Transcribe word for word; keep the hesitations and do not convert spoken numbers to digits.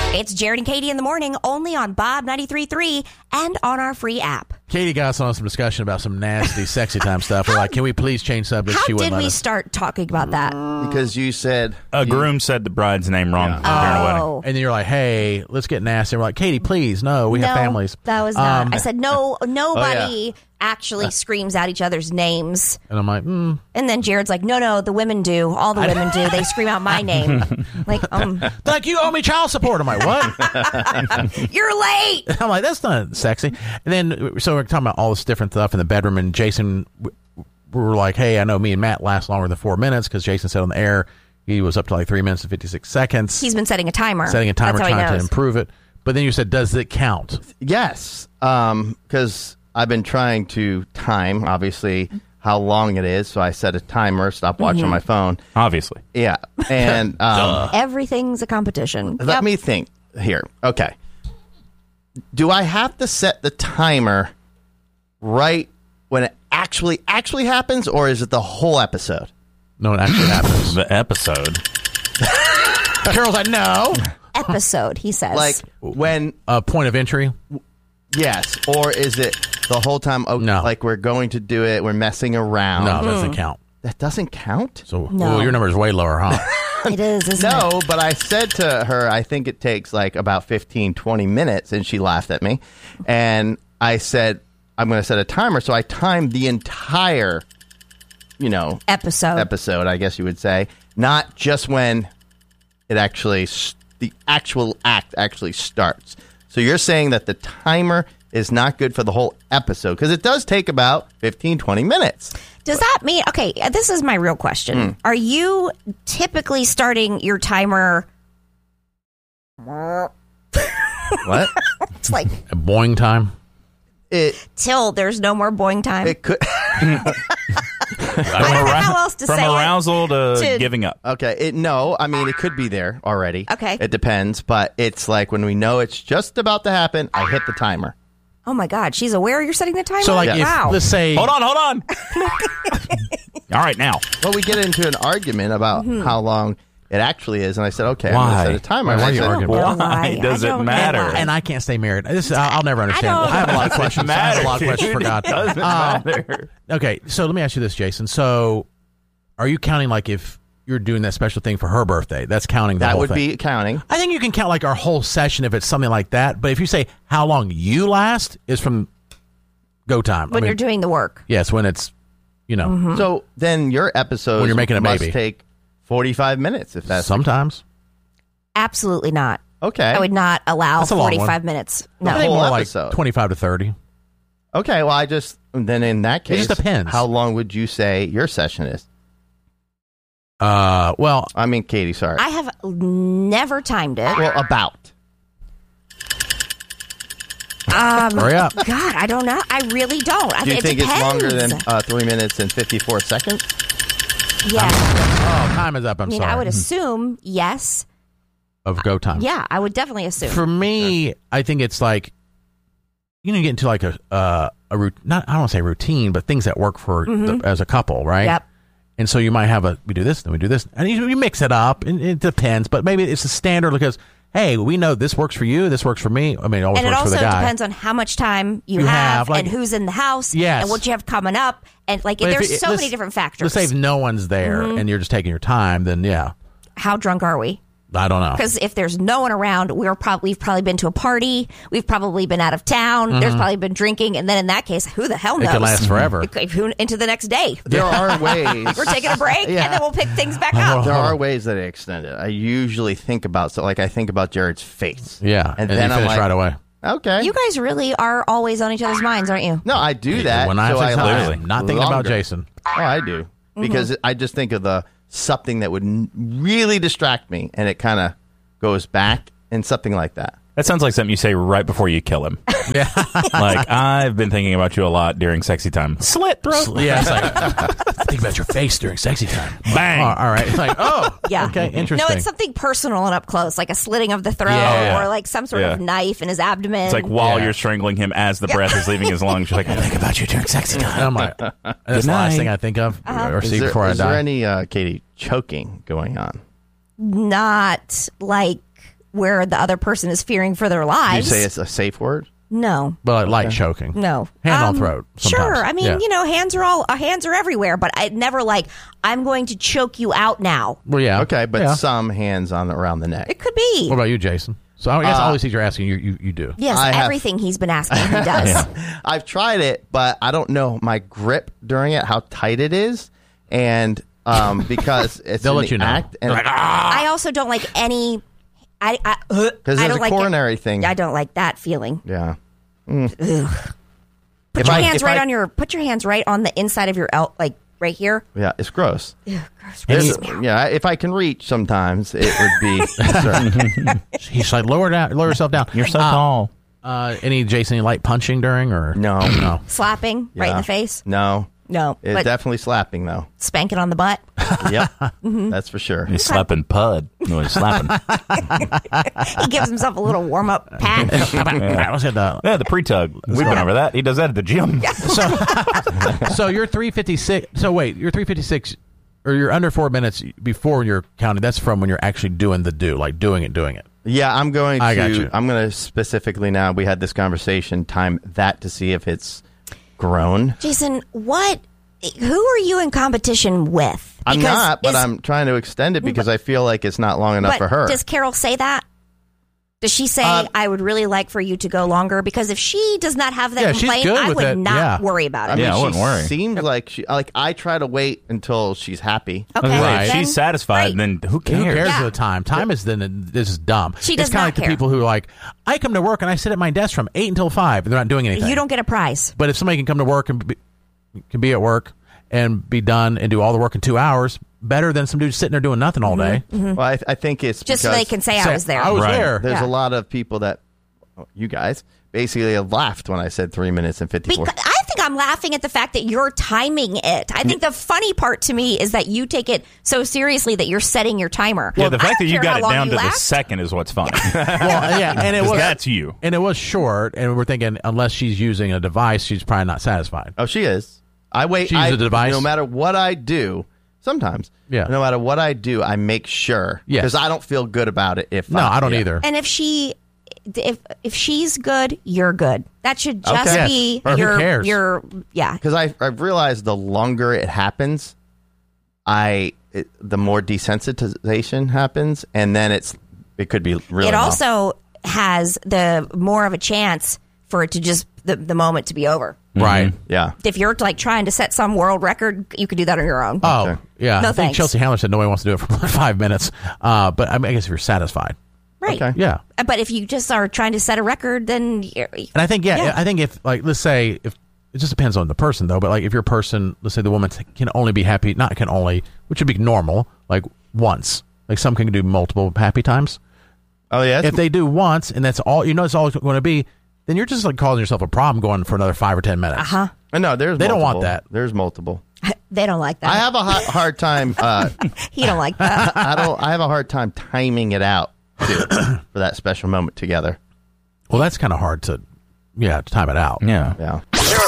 It's Jared and Katie in the morning, only on Bob ninety-three point three and on our free app. Katie got us on some discussion about some nasty, sexy time stuff. We're like, can we please change subjects? How she did wouldn't we let us. start talking about that? Because you said... A you, groom said the bride's name wrong Yeah. during a wedding. Oh. And then you're like, hey, let's get nasty. And we're like, Katie, please, no, we no, have families. That was not. Um, I said, no, nobody Oh, yeah. actually screams out each other's names. And I'm like, hmm. And then Jared's like, no, no, the women do. All the women do. They scream out my name. Like, um, Like, you owe me child support. I'm like, what? you're late. I'm like, that's not sexy. And then, so we're talking about all this different stuff in the bedroom, and Jason, we were like, hey, I know me and Matt last longer than four minutes because Jason said on the air he was up to like three minutes and fifty-six seconds. He's been setting a timer. setting a timer, That's how he trying to knows. improve it. But then you said, does it count? Yes, because I've been trying to time, obviously, how long it is. So I set a timer, stop watching Mm-hmm. my phone. Obviously. Yeah. And um, Everything's a competition. let Yep. me think here. Okay. Do I have to set the timer right when it actually actually happens, or is it the whole episode? No, it actually happens. The episode. Carol's like, no. Episode, he says. Like when, Uh, point of entry. yes, or is it the whole time? Oh, No. like we're going to do it, we're messing around. No, it doesn't count. That doesn't count? So No. well, your number is way lower, huh? it is, isn't it? No, but I said to her, I think it takes like about fifteen, twenty minutes, and she laughed at me. And I said, I'm going to set a timer. So I timed the entire, you know, Episode. episode, I guess you would say, not just when it actually, s- the actual act actually starts. So you're saying that the timer is not good for the whole episode because it does take about fifteen, twenty minutes. Does that mean, okay, this is my real question. Hmm. Are you typically starting your timer? What? It's like A boing time. It till there's no more boing time. it could. I don't know how else to From say it. arousal to, To- giving up. Okay, it no, I mean it could be there already. Okay. It depends, but it's like when we know it's just about to happen, I hit the timer. Oh my God, she's aware you're setting the timer? So, like, if, wow. let's say, Hold on, hold on. All right, now. Well, we get into an argument about Mm-hmm. how long it actually is, and I said, okay, I'm Why? going to set a timer. Why And are I you said, arguing? I don't know Why why. does I it don't know matter? why. and I can't stay married. This, I'll, I'll never understand. don't I, have a lot of questions. I have a lot of Matter, questions for dude. God. It doesn't Um, matter. Okay, so let me ask you this, Jason. So, are you counting like if you're doing that special thing for her birthday? That's counting the that whole would thing. be counting. I think you can count like our whole session if it's something like that. But if you say how long you last is from go time. when I mean, you're doing the work. yes, when it's you know Mm-hmm. So then your episode When you're making a must baby. take forty-five minutes if that's sometimes. Absolutely not. okay. I would not allow That's a long one. forty-five minutes. No. I think whole more episode. like twenty-five to thirty. Okay, well, I just then in that case, just depends. How long would you say your session is? Uh, well, I mean, Katie, sorry. I have never timed it. well, about. Um, hurry up. God, I don't know. I really don't. I Do you it think it's longer than depends. uh, three minutes and fifty-four seconds? Yeah. Oh, time is up. I'm I mean, sorry. I would assume yes. of go time. Yeah, I would definitely assume. For me, I think it's like you know, you get into like a uh, a root. Not I don't want to say routine, but things that work for the, as a couple, right? Yep. And so you might have a we do this, then we do this, and you, you mix it up, and it depends. But maybe it's a standard because hey, we know this works for you, this works for me. I mean, it always And it works for also the guy. depends on how much time you, You have, have, like- and who's in the house Yes. and what you have coming up. And like, But if there's it- so let's- many different factors. Let's say if no one's there and you're just taking your time, then yeah, How drunk are we? I don't know. Because if there's no one around, we're probably we've probably been to a party. We've probably been out of town. There's probably been drinking, and then in that case, who the hell Mm-hmm. It knows? could last forever. It could- who- into the next day. There are ways. We're taking a break, Yeah. and then we'll pick things back up. There are ways that I extend it. I usually think about so like I think about Jared's face. Yeah, and, and, then you I'm finish like, right away. okay. You guys really are always on each other's minds, aren't you? no, I do that. when I so have I time, last not thinking about longer. Jason. Oh, I do because I just think of the something that would n- really distract me, and it kind of goes back and something like that. That sounds like something you say right before you kill him. Yeah, Like, I've been thinking about you a lot during sexy time. Slit throat. yeah. It's like think about your face during sexy time. Bang. Oh, all right. It's like oh, Yeah. okay, interesting. No, it's something personal and up close, like a slitting of the throat Yeah. or like some sort Yeah. of knife in his abdomen. It's like while Yeah. you're strangling him as the breath is leaving his lungs. You're like, I think about you during sexy time. And I'm like, that's the last night. thing I think of or Is see there, before I is die. there any uh, Katie choking going on? not like where the other person is fearing for their You lives. say it's a safe word? No. But like light choking. No. Hand on Um, throat. Sure. sometimes. I mean, Yeah. you know, hands are all uh, hands are everywhere, but I never like I'm going to choke you out now. Well, yeah. Okay, but Yeah. some hands on around the neck. It could be. What about you, Jason? So I guess Uh, all these things you're asking, you you, you do. Yes, I have- everything he's been asking, he does. I've tried it, but I don't know my grip during it, how tight it is, and um, because it's They'll in let the you know. act, and They're like, ah! I also don't like any. I I because there's I don't a like coronary it. thing. I don't like that feeling. yeah. Put If your I- hands if right I- on your. Put your hands right on the inside of your el- like right here. Yeah, it's gross. Ugh, gross. There's- yeah, if I can reach, sometimes it would be. Sure. He's like, lower down, lower yourself down. You're so Uh, tall. Uh, any Jason any light punching during or No. no? Slapping right in Yeah. the face. No, No, it's but definitely slapping though. spanking on the butt. Yep, Mm-hmm. that's for sure. He's slapping Pud. No, he's slapping. He gives himself a little warm up pat. I was at the Yeah, the pre-tug. We've been over that. He does that at the gym. so so you're three fifty-six. So wait, you're three fifty-six, or you're under four minutes before you're counting. That's from when you're actually doing the do, like doing it, doing it. Yeah, I'm going to. I got you. I'm going to specifically now. We had this conversation. Time that to see if it's grown. Jason, what? Who are you in competition with? I'm Because not, but is- I'm trying to extend it because I feel like it's not long enough But for her. does Carol say that? Does she say, Uh, I would really like for you to go longer? Because if she does not have that Yeah, she's complaint, good I with would it. not Yeah. worry about it. I mean, Yeah, I she wouldn't worry. Seems like she like I try to wait until she's happy. Okay, Right. If then- she's satisfied, right. then who cares? Who cares Yeah. of the time? Time is then this is dumb. She does it's kind not of like care. the people who are like, I come to work and I sit at my desk from eight until five, and they're not doing anything. You don't get a prize. But if somebody can come to work and be, can be at work and be done and do all the work in two hours, better than some dude sitting there doing nothing all day. Well, I, I think it's Mm-hmm. Just so because they can say I Say, was there. I was Right. there. there's Yeah. a lot of people that oh, you guys basically have laughed when I said three minutes and fifty-four. Because I think I'm laughing at the fact that you're timing it. I think the funny part to me is that you take it so seriously that you're setting your timer. Yeah, the I fact that don't you care got how it long down you to the last. second is what's funny. Well, yeah, and it 'Cause was that's you. and it was short, and we're thinking unless she's using a device, she's probably not satisfied. Oh, she is. I wait. She uses I, a device? No matter what I do, sometimes. Yeah. No matter what I do, I make sure. Yes. Because I don't feel good about it. If No, I, I don't yeah. either. And if she, if if she's good, you're good. That should just Okay. be Yes. Or who your cares? your yeah. Because I I've realized the longer it happens, I it, the more desensitization happens, and then it's it could be really. It long. also has the more of a chance for it to just the, the moment to be over. Right. yeah. If you're like trying to set some world record, you could do that on your own. Oh, Okay. yeah. No I think thanks. Chelsea Handler said nobody wants to do it for five minutes. Uh, but I, mean, I guess if you're satisfied. right. Okay. Yeah. But if you just are trying to set a record, then you're, And I think, yeah, Yeah. I think if, like, let's say, if it just depends on the person, though, but like if your person, let's say the woman can only be happy, not can only, which would be normal, like once. Like some can do multiple happy times. Oh yeah. If they do once and that's all, you know, it's all it's going to be, then you're just like causing yourself a problem going for another five or ten minutes. uh huh. no, there's They don't want multiple. that. There's multiple. They don't like that. I have a hard, hard time. Uh, he don't like that. I don't. I have a hard time timing it out too, for that special moment together. Well, that's kind of hard to, yeah, to time it out. Yeah. Yeah. You're